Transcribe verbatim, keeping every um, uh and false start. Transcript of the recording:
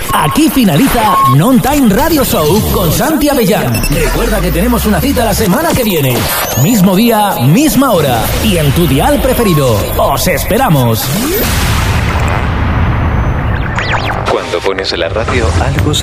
Aquí finaliza Non Time Radio Show con Santi Avellán. Recuerda que tenemos una cita la semana que viene. Mismo día, misma hora. Y en tu dial preferido. ¡Os esperamos! Cuando pones la radio, algo